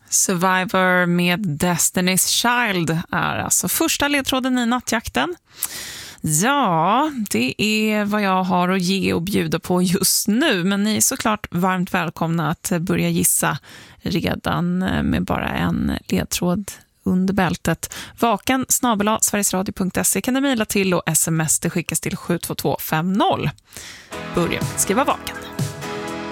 Survivor med Destiny's Child är alltså första ledtråden i nattjakten. Ja, det är vad jag har att ge och bjuda på just nu. Men ni är såklart varmt välkomna att börja gissa redan med bara en ledtråd under bältet. vaken@sverigesradio.se kan du mejla till och sms det skickas till 72250. Börja skriva vaken.